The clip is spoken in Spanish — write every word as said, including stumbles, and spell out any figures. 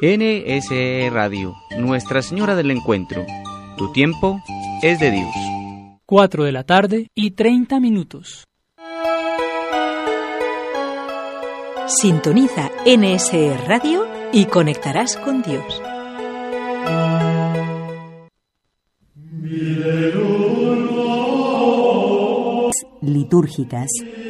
N S E Radio, Nuestra Señora del Encuentro. Tu tiempo es de Dios. Cuatro de la tarde y treinta minutos. Sintoniza N S E Radio y conectarás con Dios. Litúrgicas.